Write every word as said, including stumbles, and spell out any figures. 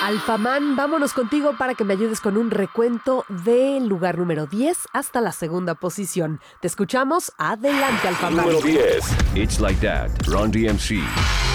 Alfamán, vámonos contigo para que me ayudes con un recuento del lugar número diez hasta la segunda posición. Te escuchamos. Adelante, Alfamán. Número diez. It's Like That, Run D M C.